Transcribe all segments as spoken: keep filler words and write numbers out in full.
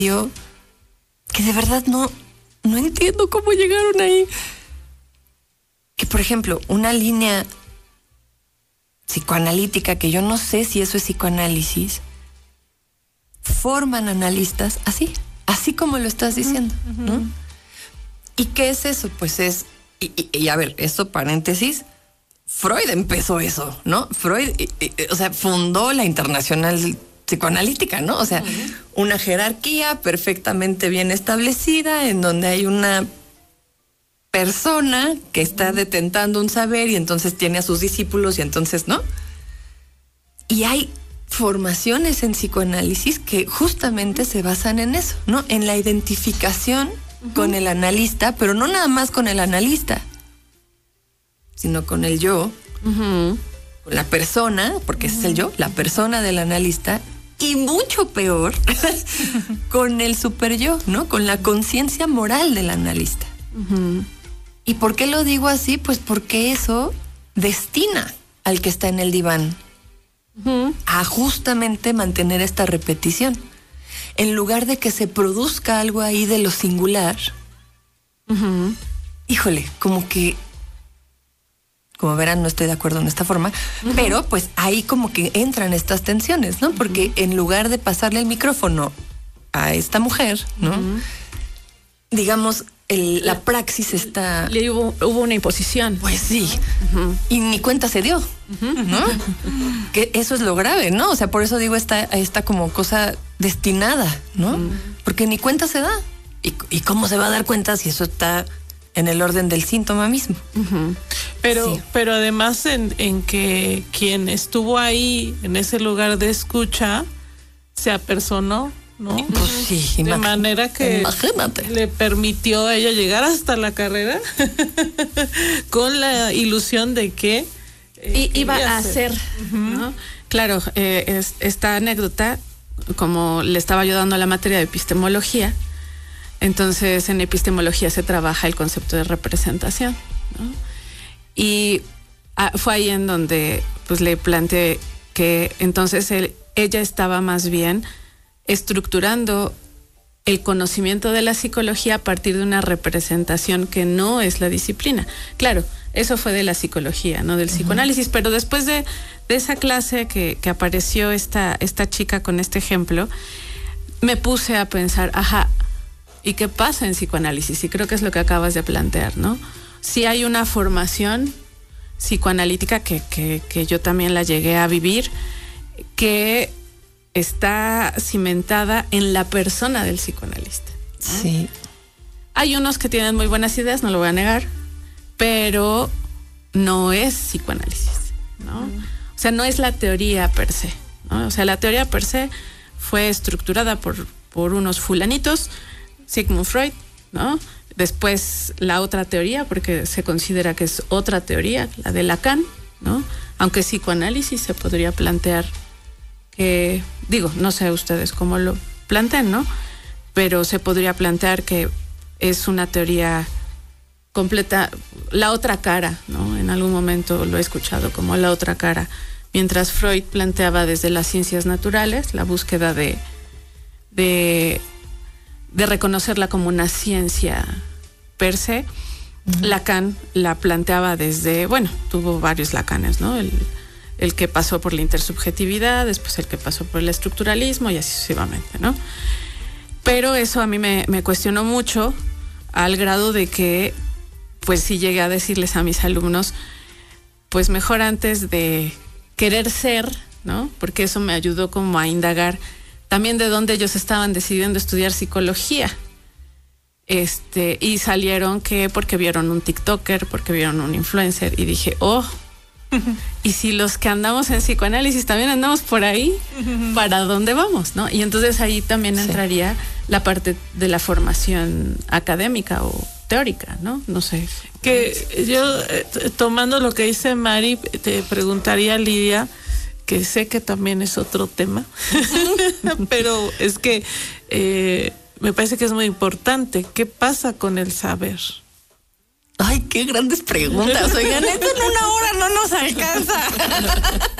yo que de verdad no, no entiendo cómo llegaron ahí. Que, por ejemplo, una línea psicoanalítica, que yo no sé si eso es psicoanálisis, forman analistas así, así como lo estás diciendo, uh-huh. ¿no? ¿Y qué es eso? Pues es, y, y, y a ver, esto paréntesis, Freud empezó eso, ¿no? Freud, y, y, o sea, fundó la Internacional Psicoanalítica, ¿no? O sea, uh-huh. una jerarquía perfectamente bien establecida en donde hay una persona que está uh-huh. detentando un saber y entonces tiene a sus discípulos y entonces, ¿no? Y hay formaciones en psicoanálisis que justamente se basan en eso, ¿no? En la identificación uh-huh. con el analista, pero no nada más con el analista, sino con el yo, uh-huh. con la persona, porque uh-huh. ese es el yo, la persona del analista, y mucho peor, con el super yo, ¿no? Con la conciencia moral del analista. Uh-huh. ¿Y por qué lo digo así? Pues porque eso destina al que está en el diván uh-huh. a justamente mantener esta repetición. En lugar de que se produzca algo ahí de lo singular, uh-huh. híjole, como que, como verán, no estoy de acuerdo en esta forma, uh-huh. pero pues ahí como que entran estas tensiones, ¿no? Porque uh-huh. en lugar de pasarle el micrófono a esta mujer, ¿no? Uh-huh. digamos, el, la praxis está... Le hubo, hubo una imposición. Pues sí. Uh-huh. Y ni cuenta se dio, uh-huh. ¿no? Uh-huh. Que eso es lo grave, ¿no? O sea, por eso digo esta, esta como cosa destinada, ¿no? Uh-huh. Porque ni cuenta se da. ¿Y, ¿Y cómo se va a dar cuenta si eso está en el orden del síntoma mismo? Uh-huh. Pero, sí. pero además en, en que quien estuvo ahí, en ese lugar de escucha, se apersonó, ¿no? Pues sí, de manera que imagínate. Le permitió a ella llegar hasta la carrera con la ilusión de que eh, I, iba a hacer, uh-huh. ¿no? Claro, eh, es, esta anécdota, como le estaba ayudando a la materia de epistemología, entonces en epistemología se trabaja el concepto de representación, ¿no? Y ah, fue ahí en donde pues le planteé que entonces él, ella estaba más bien estructurando el conocimiento de la psicología a partir de una representación que no es la disciplina. Claro, eso fue de la psicología, no del uh-huh. psicoanálisis, pero después de, de esa clase que, que apareció esta, esta chica con este ejemplo, me puse a pensar, ajá, ¿y qué pasa en psicoanálisis? Y creo que es lo que acabas de plantear, ¿no? Sí hay una formación psicoanalítica que, que, que yo también la llegué a vivir, que está cimentada en la persona del psicoanalista, ¿no? Sí. Hay unos que tienen muy buenas ideas, no lo voy a negar, pero no es psicoanálisis, ¿no? Mm. O sea, no es la teoría per se, ¿no? O sea, la teoría per se fue estructurada por, por unos fulanitos, Sigmund Freud, ¿no? Después la otra teoría, porque se considera que es otra teoría, la de Lacan, ¿no? Aunque psicoanálisis se podría plantear que, digo, no sé ustedes cómo lo plantean, ¿no? Pero se podría plantear que es una teoría completa, la otra cara, ¿no? En algún momento lo he escuchado como la otra cara. Mientras Freud planteaba desde las ciencias naturales la búsqueda de, de, de reconocerla como una ciencia per se, uh-huh. Lacan la planteaba desde, bueno, tuvo varios Lacanes, ¿no? El, el que pasó por la intersubjetividad, después el que pasó por el estructuralismo y así sucesivamente, ¿no? Pero eso a mí me, me cuestionó mucho, al grado de que, pues sí llegué a decirles a mis alumnos, pues mejor antes de querer ser, ¿no? Porque eso me ayudó como a indagar también de dónde ellos estaban decidiendo estudiar psicología. Este, y salieron que porque vieron un TikToker, porque vieron un influencer, y dije, oh, y si los que andamos en psicoanálisis también andamos por ahí, ¿para dónde vamos, no? Y entonces ahí también entraría sí. la parte de la formación académica o teórica, ¿no? No sé. Que yo, eh, tomando lo que dice Mari, te preguntaría, Lidia, que sé que también es otro tema, pero es que eh, me parece que es muy importante. ¿Qué pasa con el saber? Ay, qué grandes preguntas. Oigan, esto en una hora no nos alcanza.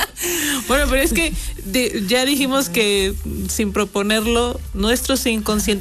Bueno, pero es que de, ya dijimos que sin proponerlo, nuestros inconscientes